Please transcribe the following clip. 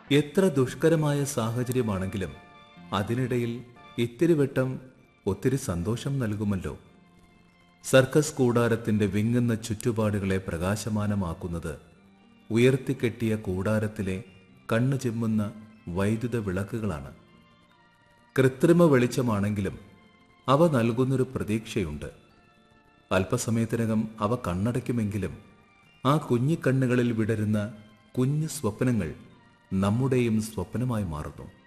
എത്ര ദുഷ്കരമായ സാഹചര്യമാണെങ്കിലും അതിനിടയിൽ ഇത്തിരി വെട്ടം ഒത്തിരി സന്തോഷം നൽകുമല്ലോ. സർക്കസ് കൂടാരത്തിന്റെ വിങ്ങുന്ന ചുറ്റുപാടുകളെ പ്രകാശമാനമാക്കുന്നത് ഉയർത്തിക്കെട്ടിയ കൂടാരത്തിലെ കണ്ണു ചിമ്മുന്ന വൈദ്യുത വിളക്കുകളാണ്. കൃത്രിമ വെളിച്ചമാണെങ്കിലും അവ നൽകുന്നൊരു പ്രതീക്ഷയുണ്ട്. അല്പസമയത്തിനകം അവ കണ്ണടയ്ക്കുമെങ്കിലും ആ കുഞ്ഞിക്കണ്ണുകളിൽ വിടരുന്ന കുഞ്ഞു സ്വപ്നങ്ങൾ നമ്മുടെയും സ്വപ്നമായി മാറുന്നു.